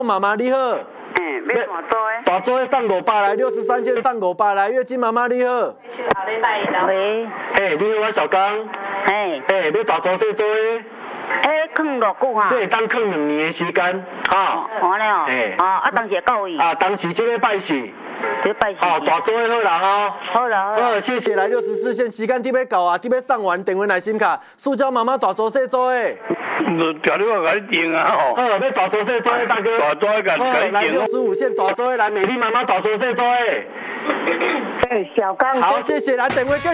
妈妈你好。 要大桌的。 大桌的送500来，63线送500来，月经妈妈你好。 喂。 你好，我小刚。要大桌小桌的。 放5句哈。 这会当放2年的时间，哈。 安尼哦。当时会到位。 当时这个拜四。 这拜四。 大桌的好啦哈。 好啦。 好，谢谢来64线，时间你要到啊，你要送完电话来SIM卡，塑胶妈妈大桌小桌的。 条你我甲你订啊吼。 好，要大桌小桌的大哥。 大桌的甲你订。 来65线大桌的来，美丽妈妈大桌小桌的。 小刚。 好，谢谢来电话。